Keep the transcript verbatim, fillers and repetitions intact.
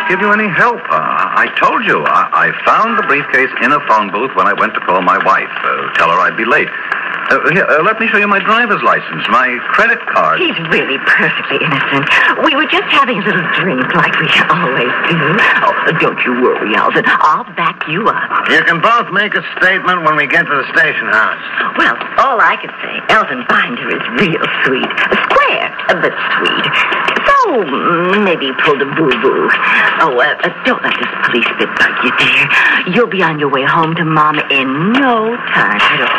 give you any help. Uh, I told you. I, I found the briefcase in a phone booth when I went to call my wife. Uh, tell her I'd be late. Uh, here, uh, let me show you my driver's license, my credit card. He's really perfectly innocent. We were just having a little drink like we always do. Oh, don't you worry, Alvin. I'll back you up. You can both make a statement when we get to the station house. Well, all I can say, Elvin Binder is real sweet. Square, but sweet. So, maybe pulled a boo-boo. Oh, uh, uh, don't let this police bit bug you, dear. You'll be on your way home to Mama in no time at all.